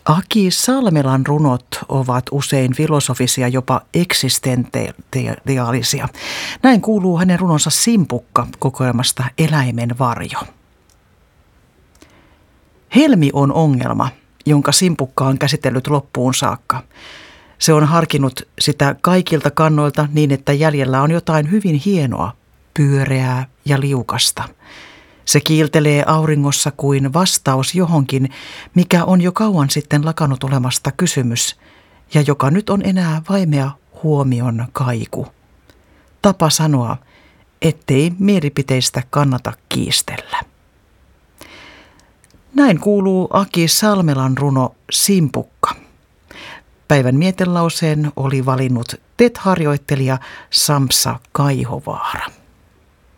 Aki Salmelan runot ovat usein filosofisia, jopa eksistentiaalisia. Näin kuuluu hänen runonsa Simpukka kokoelmasta Eläimen varjo. Helmi on ongelma, jonka Simpukka on käsitellyt loppuun saakka. Se on harkinnut sitä kaikilta kannoilta niin, että jäljellä on jotain hyvin hienoa, pyöreää ja liukasta. Se kiiltelee auringossa kuin vastaus johonkin, mikä on jo kauan sitten lakannut olemasta kysymys ja joka nyt on enää vaimea huomion kaiku. Tapa sanoa, ettei mielipiteistä kannata kiistellä. Näin kuuluu Aki Salmelan runo Simpukka. Päivän mietelauseen oli valinnut TET-harjoittelija Sampsa Kaihovaara.